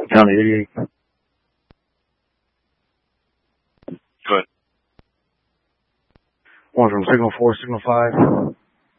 County 88. Go ahead. One from Signal 4, Signal 5.